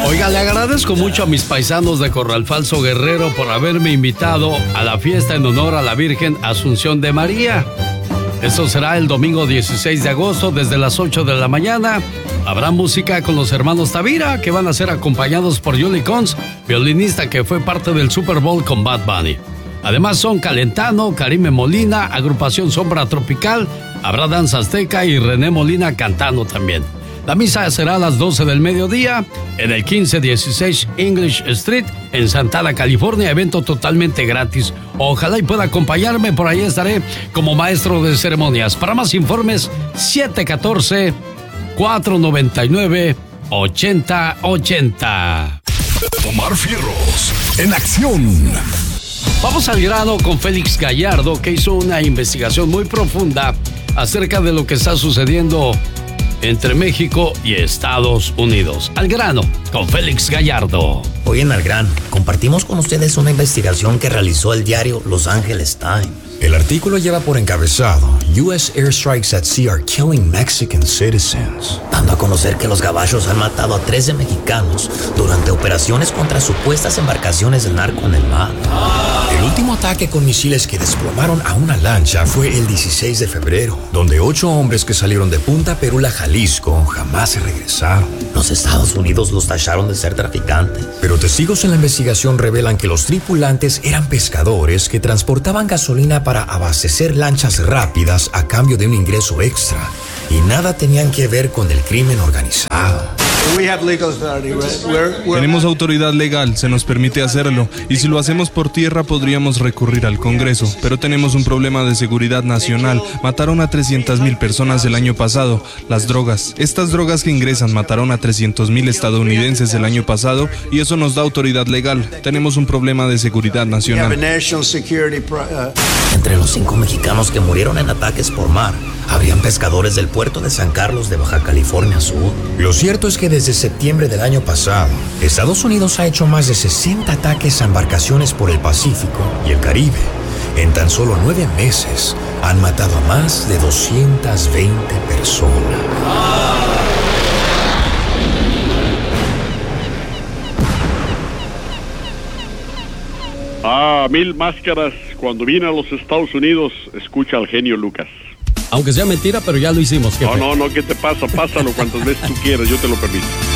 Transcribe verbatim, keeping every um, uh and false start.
Oiga, le agradezco mucho a mis paisanos de Corral Falso Guerrero por haberme invitado a la fiesta en honor a la Virgen Asunción de María. Esto será el domingo dieciséis de agosto desde las ocho de la mañana. Habrá música con los hermanos Tavira, que van a ser acompañados por Julie Cons, violinista que fue parte del Super Bowl con Bad Bunny. Además son Calentano, Karime Molina, agrupación Sombra Tropical, habrá danza azteca y René Molina cantando también. La misa será a las doce del mediodía en el quince dieciséis English Street en Santana, California, evento totalmente gratis. Ojalá y pueda acompañarme, por ahí estaré como maestro de ceremonias. Para más informes, siete uno cuatro, cuatro nueve nueve, ocho cero ocho cero. Omar Fierros, en acción. Vamos al grano con Félix Gallardo, que hizo una investigación muy profunda acerca de lo que está sucediendo entre México y Estados Unidos. Al grano, con Félix Gallardo. Hoy en Al grano, compartimos con ustedes una investigación que realizó el diario Los Angeles Times. El artículo lleva por encabezado U S airstrikes at sea are killing Mexican citizens, dando a conocer que los gabachos han matado a trece mexicanos durante operaciones contra supuestas embarcaciones del narco en el mar. El último ataque con misiles que desplomaron a una lancha fue el dieciséis de febrero, donde ocho hombres que salieron de Punta Perula, Jalisco, jamás se regresaron. Los Estados Unidos los tacharon de ser traficantes. Pero testigos en la investigación revelan que los tripulantes eran pescadores que transportaban gasolina para abastecer lanchas rápidas a cambio de un ingreso extra, y nada tenían que ver con el crimen organizado. Tenemos autoridad legal, se nos permite hacerlo, y si lo hacemos por tierra podríamos recurrir al Congreso, pero tenemos un problema de seguridad nacional. Mataron a trescientas mil personas el año pasado. Las drogas, estas drogas que ingresan mataron a trescientos mil estadounidenses el año pasado, y eso nos da autoridad legal. Tenemos un problema de seguridad nacional. Entre los cinco mexicanos que murieron en ataques por mar, habrían pescadores del puerto de San Carlos de Baja California Sur. Lo cierto es que desde septiembre del año pasado, Estados Unidos ha hecho más de sesenta ataques a embarcaciones por el Pacífico y el Caribe. En tan solo nueve meses, han matado a más de doscientas veinte personas. Ah, mil máscaras. Cuando vine a los Estados Unidos, escucha al genio Lucas. Aunque sea mentira, pero ya lo hicimos, jefe. No, no, no, ¿qué te pasa? Pásalo cuantas veces tú quieras, yo te lo permito.